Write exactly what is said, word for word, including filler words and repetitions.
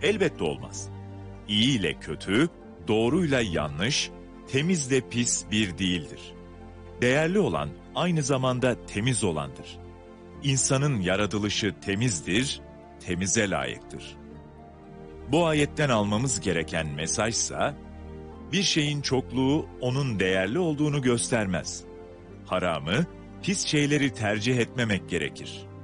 Elbette olmaz. İyi ile kötü, doğruyla yanlış, temizle pis bir değildir. Değerli olan aynı zamanda temiz olandır. İnsanın yaratılışı temizdir, temize layıktır. Bu ayetten almamız gereken mesajsa, bir şeyin çokluğu onun değerli olduğunu göstermez. Haramı, pis şeyleri tercih etmemek gerekir.